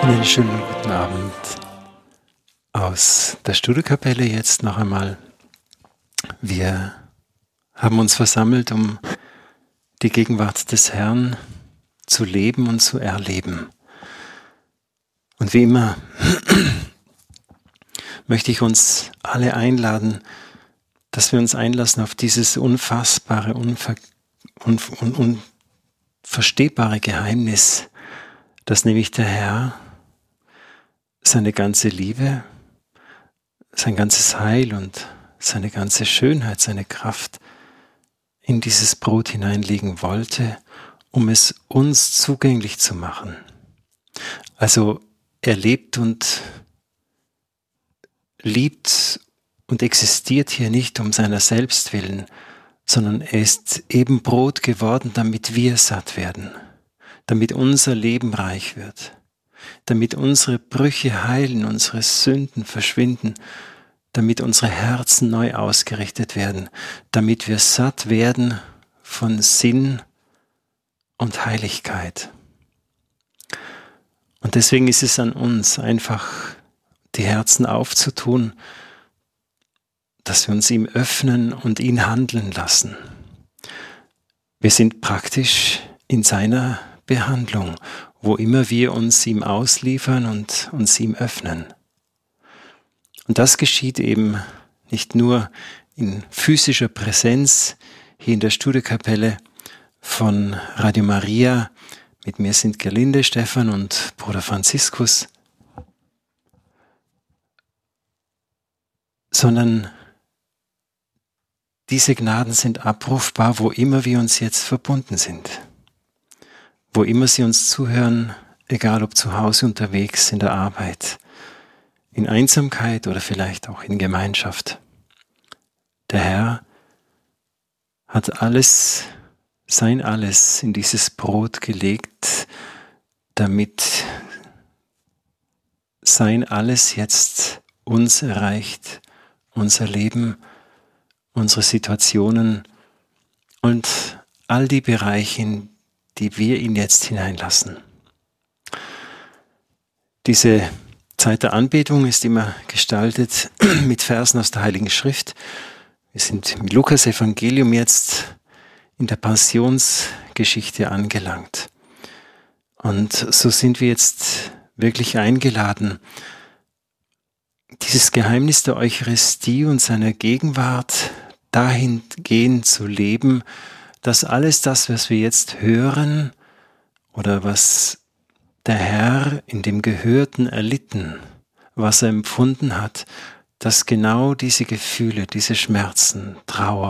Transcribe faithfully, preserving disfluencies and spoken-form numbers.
Einen schönen guten Abend aus der Studiokapelle jetzt noch einmal. Wir haben uns versammelt, um die Gegenwart des Herrn zu leben und zu erleben. Und wie immer möchte ich uns alle einladen, dass wir uns einlassen auf dieses unfassbare, unver, un, un, unverstehbare Geheimnis, dass nämlich der Herr seine ganze Liebe, sein ganzes Heil und seine ganze Schönheit, seine Kraft in dieses Brot hineinlegen wollte, um es uns zugänglich zu machen. Also er lebt und liebt und existiert hier nicht um seiner selbst willen, sondern er ist eben Brot geworden, damit wir satt werden, damit unser Leben reich wird, damit unsere Brüche heilen, unsere Sünden verschwinden, damit unsere Herzen neu ausgerichtet werden, damit wir satt werden von Sinn und Heiligkeit. Und deswegen ist es an uns, einfach die Herzen aufzutun, dass wir uns ihm öffnen und ihn handeln lassen. Wir sind praktisch in seiner Behandlung, wo immer wir uns ihm ausliefern und uns ihm öffnen. Und das geschieht eben nicht nur in physischer Präsenz hier in der Studiokapelle von Radio Maria. Mit mir sind Gerlinde, Stefan und Bruder Franziskus, sondern diese Gnaden sind abrufbar, wo immer wir uns jetzt verbunden sind. Wo immer Sie uns zuhören, egal ob zu Hause, unterwegs, in der Arbeit, in Einsamkeit oder vielleicht auch in Gemeinschaft. Der Herr hat alles, sein Alles in dieses Brot gelegt, damit sein Alles jetzt uns erreicht, unser Leben, unsere Situationen und all die Bereiche, in die wir ihn jetzt hineinlassen. Diese Zeit der Anbetung ist immer gestaltet mit Versen aus der Heiligen Schrift. Wir sind im Lukas-Evangelium jetzt in der Passionsgeschichte angelangt. Und so sind wir jetzt wirklich eingeladen, dieses Geheimnis der Eucharistie und seiner Gegenwart dahingehend zu leben, dass alles das, was wir jetzt hören oder was der Herr in dem Gehörten erlitten, was er empfunden hat, dass genau diese Gefühle, diese Schmerzen, Trauer,